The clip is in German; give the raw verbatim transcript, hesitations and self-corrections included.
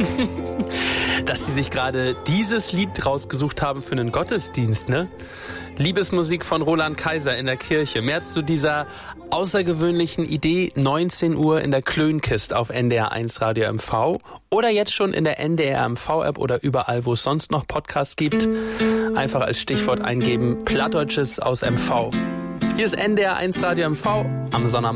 Dass die sich gerade dieses Lied rausgesucht haben für einen Gottesdienst, ne? Liebesmusik von Roland Kaiser in der Kirche. Mehr zu dieser außergewöhnlichen Idee, neunzehn Uhr in der Klönkist auf N D R eins Radio M V oder jetzt schon in der N D R M V-App oder überall, wo es sonst noch Podcasts gibt. Einfach als Stichwort eingeben, Plattdeutsches aus M V. Hier ist N D R eins Radio M V am Sonnabend.